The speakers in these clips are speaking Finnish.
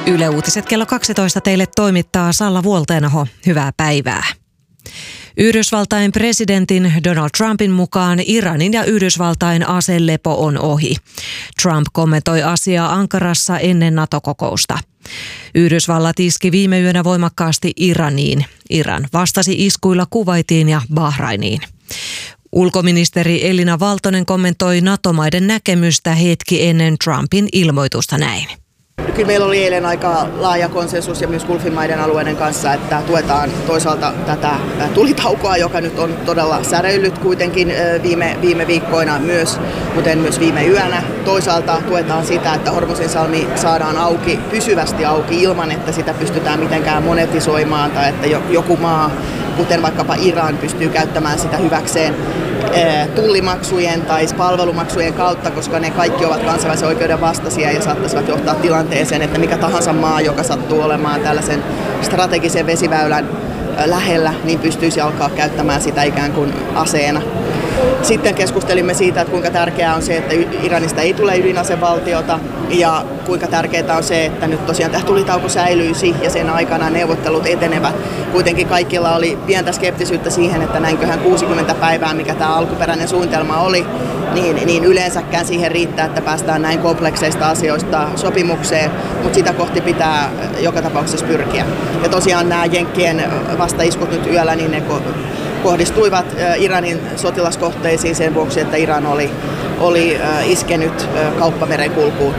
Yle Uutiset kello 12 teille toimittaa Salla Vuolteenaho. Hyvää päivää. Yhdysvaltain presidentin Donald Trumpin mukaan Iranin ja Yhdysvaltain aselepo on ohi. Trump kommentoi asiaa Ankarassa ennen NATO-kokousta. Yhdysvallat iski viime yönä voimakkaasti Iraniin. Iran vastasi iskuilla Kuwaitiin ja Bahrainiin. Ulkoministeri Elina Valtonen kommentoi NATO-maiden näkemystä hetki ennen Trumpin ilmoitusta näin. Kyllä meillä oli eilen aika laaja konsensus ja myös Gulfin-maiden alueiden kanssa, että tuetaan toisaalta tätä tulitaukoa, joka nyt on todella säreillyt kuitenkin viime viikkoina myös, kuten myös viime yönä. Toisaalta tuetaan sitä, että Hormuzinsalmi saadaan auki, pysyvästi auki ilman, että sitä pystytään mitenkään monetisoimaan tai että joku maa, kuten vaikkapa Iran, pystyy käyttämään sitä hyväkseen tullimaksujen tai palvelumaksujen kautta, koska ne kaikki ovat kansainvälisen oikeuden vastaisia ja saattaisivat johtaa tilanteeseen, että mikä tahansa maa, joka sattuu olemaan tällaisen strategisen vesiväylän lähellä, niin pystyisi alkaa käyttämään sitä ikään kuin aseena. Sitten keskustelimme siitä, että kuinka tärkeää on se, että Iranista ei tule ydinasevaltiota ja kuinka tärkeää on se, että nyt tosiaan tämä tulitauko säilyisi ja sen aikana neuvottelut etenevät. Kuitenkin kaikilla oli pientä skeptisyyttä siihen, että näinköhän 60 päivää, mikä tämä alkuperäinen suunnitelma oli, niin yleensäkään siihen riittää, että päästään näin komplekseista asioista sopimukseen, mutta sitä kohti pitää joka tapauksessa pyrkiä. Ja tosiaan nämä Jenkkien vastaiskut nyt yöllä, niin ne kohdistuivat Iranin sotilaskohteisiin sen vuoksi, että Iran oli iskenyt kauppamerenkulkuun.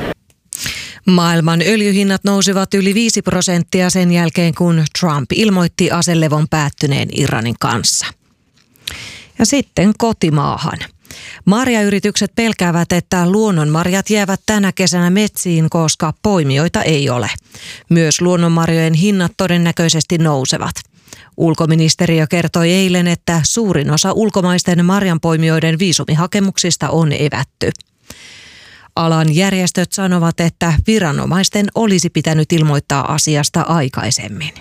Maailman öljyhinnat nousivat yli 5% sen jälkeen, kun Trump ilmoitti aselevon päättyneen Iranin kanssa. Ja sitten kotimaahan. Marjayritykset pelkäävät, että luonnonmarjat jäävät tänä kesänä metsiin, koska poimijoita ei ole. Myös luonnonmarjojen hinnat todennäköisesti nousevat. Ulkoministeriö kertoi eilen, että suurin osa ulkomaisten marjanpoimijoiden viisumihakemuksista on evätty. Alan järjestöt sanovat, että viranomaisten olisi pitänyt ilmoittaa asiasta aikaisemmin.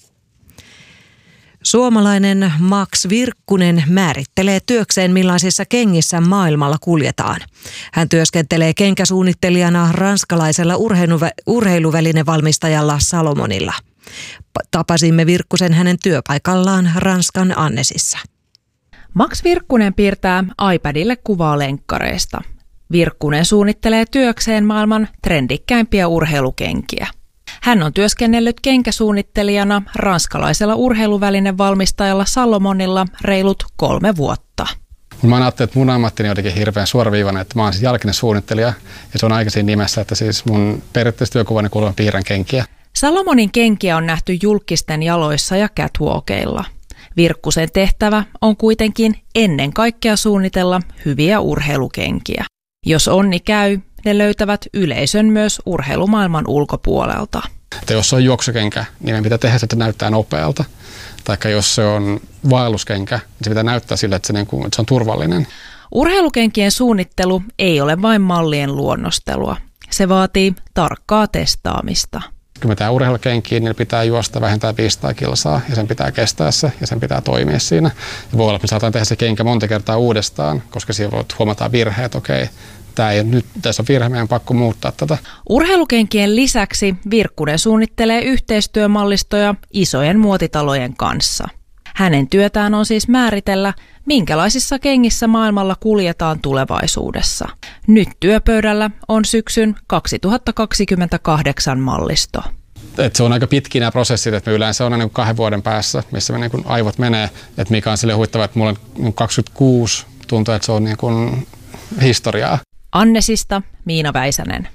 Suomalainen Max Virkkunen määrittelee työkseen, millaisissa kengissä maailmalla kuljetaan. Hän työskentelee kenkäsuunnittelijana ranskalaisella urheiluvälinevalmistajalla Salomonilla. Tapasimme Virkkusen hänen työpaikallaan Ranskan Annesissa. Max Virkkunen piirtää iPadille kuvaa lenkkareista. Virkkunen suunnittelee työkseen maailman trendikkäimpiä urheilukenkiä. Hän on työskennellyt kenkäsuunnittelijana ranskalaisella urheiluvälinevalmistajalla Salomonilla reilut 3 vuotta. Mä ajattelin, että mun ammattini on jotenkin hirveän suoraviivainen, että mä oon siis jalkinen suunnittelija ja se on aika siinä nimessä, että siis mun periaatteessa työkuvani kuuluu piirrän kenkiä. Salomonin kenkiä on nähty julkisten jaloissa ja catwalkeilla. Virkkusen tehtävä on kuitenkin ennen kaikkea suunnitella hyviä urheilukenkiä. Jos onni käy, ne löytävät yleisön myös urheilumaailman ulkopuolelta. Että jos se on juoksukenkä, niin pitää tehdä se, että näyttää nopealta. Taikka jos se on vaelluskenkä, niin se pitää näyttää sille, että se on turvallinen. Urheilukenkien suunnittelu ei ole vain mallien luonnostelua. Se vaatii tarkkaa testaamista. Kun me tehdään urheilukenkiä, niin pitää juosta vähintään 500 kilsaa ja sen pitää kestää se ja sen pitää toimia siinä. Ja voi olla, että me saadaan tehdä se kenkä monta kertaa uudestaan, koska siinä voit huomata virheet, okei. Tässä on virhe, meidän on pakko muuttaa tätä. Urheilukenkien lisäksi Virkkunen suunnittelee yhteistyömallistoja isojen muotitalojen kanssa. Hänen työtään on siis määritellä, minkälaisissa kengissä maailmalla kuljetaan tulevaisuudessa. Nyt työpöydällä on syksyn 2028 mallisto. Se on aika pitkiä nämä prosessit, että me yleensä on 2 vuoden päässä, missä me aivot menee. Että mikä on sille huittava, että mulla on 26, tuntuu, että se on historiaa. Annesista Miina Väisänen.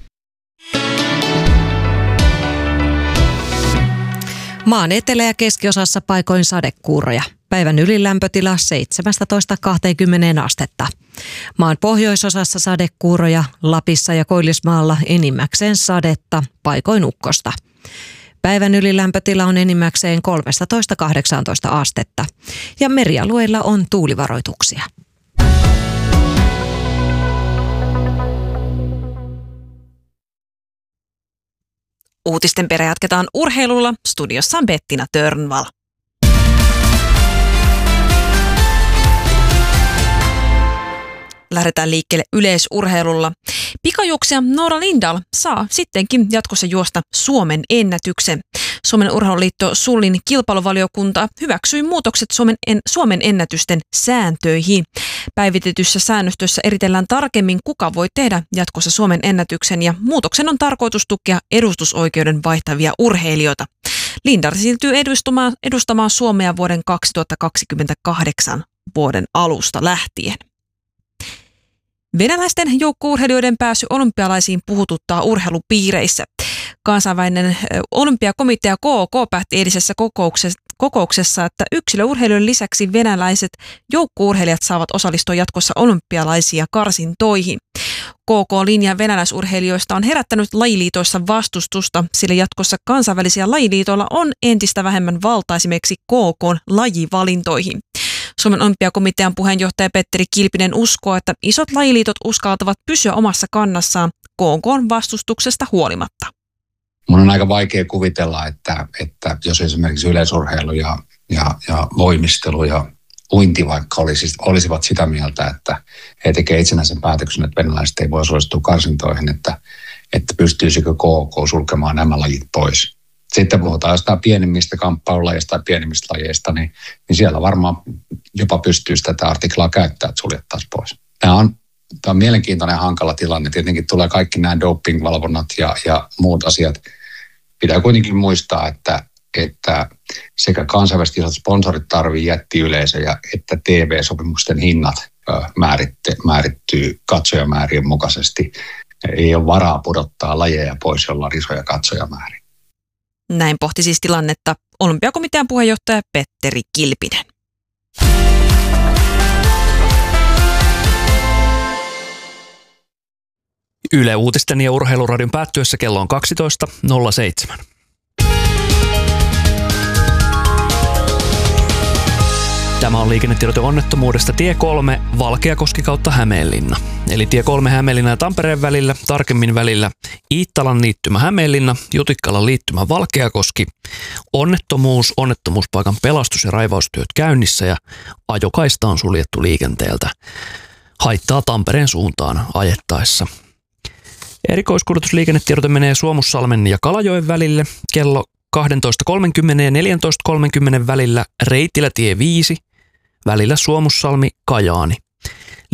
Maan etelä- ja keskiosassa paikoin sadekuuroja. Päivän ylilämpötila 17-20 astetta. Maan pohjoisosassa sadekuuroja, Lapissa ja Koillismaalla enimmäkseen sadetta, paikoin ukkosta. Päivän ylilämpötila on enimmäkseen 13-18 astetta ja merialueilla on tuulivaroituksia. Uutisten perä jatketaan urheilulla. Studiossa on Bettina Törnvall. lähdetään liikkeelle yleisurheilulla. Pikajuoksija Noora Lindahl saa sittenkin jatkossa juosta Suomen ennätyksen. Suomen urheiluliitto SULin kilpailuvaliokunta hyväksyi muutokset Suomen ennätysten sääntöihin. Päivitetyssä säännöstössä eritellään tarkemmin, kuka voi tehdä jatkossa Suomen ennätyksen, ja muutoksen on tarkoitus tukea edustusoikeuden vaihtavia urheilijoita. Lindahl siirtyy edustamaan Suomea vuoden 2028 vuoden alusta lähtien. Venäläisten joukkueurheilijoiden pääsy olympialaisiin puhututtaa urheilupiireissä. Kansainvälinen olympiakomitea KOK päätti eilisessä kokouksessa, että yksilöurheilijoiden lisäksi venäläiset joukkueurheilijat saavat osallistua jatkossa olympialaisia karsintoihin. KK-linja venäläisurheilijoista on herättänyt lajiliitoissa vastustusta, sillä jatkossa kansainvälisiä lajiliitoilla on entistä vähemmän valtaa esimerkiksi KK:n lajivalintoihin. Suomen olympiakomitean puheenjohtaja Petteri Kilpinen uskoo, että isot lajiliitot uskaltavat pysyä omassa kannassaan KK:n vastustuksesta huolimatta. Mun on aika vaikea kuvitella, että jos esimerkiksi yleisurheilu ja voimistelu ja uinti vaikka olisivat sitä mieltä, että he tekevät itsenäisen päätöksen, että venäläiset ei voi osallistua karsintoihin, että pystyisikö KK sulkemaan nämä lajit pois. Sitten puhutaan jostain pienimmistä kamppailulajeista tai pienimmistä lajeista, niin siellä varmaan jopa pystyisi tätä artiklaa käyttää, että suljettaisiin pois. Tämä on mielenkiintoinen ja hankala tilanne. Tietenkin tulee kaikki nämä doping-valvonnat ja muut asiat. Pitää kuitenkin muistaa, että sekä kansainväliset isot sponsorit tarvii jättiyleisöjä, että TV-sopimusten hinnat määrittyy katsojamäärien mukaisesti. Ei ole varaa pudottaa lajeja pois, jolla on isoja katsojamääriä. Näin pohti siis tilannetta olympiakomitean puheenjohtaja Petteri Kilpinen. Yle Uutisten ja Urheiluradion päättyessä kello on 12.07. Tämä on liikennetiedote onnettomuudesta tie 3 Valkeakoski kautta Hämeenlinna. Eli tie 3 Hämeenlinna ja Tampereen välillä, tarkemmin välillä Iittalan liittymä Hämeenlinna, Jutikkalan liittymä Valkeakoski. Onnettomuuspaikan pelastus- ja raivaustyöt käynnissä ja ajokaista on suljettu liikenteeltä. Haittaa Tampereen suuntaan ajettaessa. Erikoiskuljetusliikennetiedote menee Suomussalmen ja Kalajoen välille kello 12.30 ja 14.30 välillä Reitilätie 5, välillä Suomussalmi Kajaani.